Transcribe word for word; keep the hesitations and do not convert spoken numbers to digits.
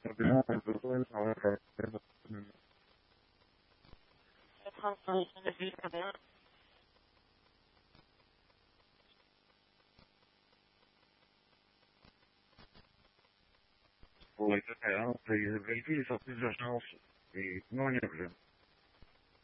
Opinião, pessoas, não é para o leite real, país de Benfica, só que já estão e não é grande.